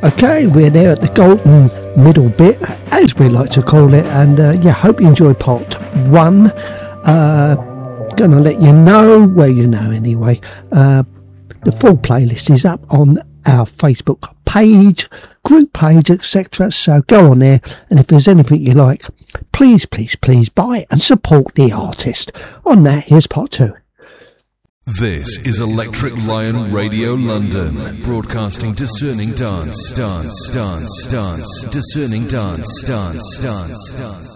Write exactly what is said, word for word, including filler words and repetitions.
Okay, we're there at the golden middle bit, as we like to call it, and uh, yeah, hope you enjoy part one. Uh, gonna let you know, well, you know anyway, uh, the full playlist is up on our Facebook page, group page, et cetera. So go on there, and if there's anything you like, please, please, please buy and support the artist. On that, here's part two. This is Electric Lion Radio London, broadcasting discerning dance, dance, dance, dance, discerning dance, dance, dance, dance.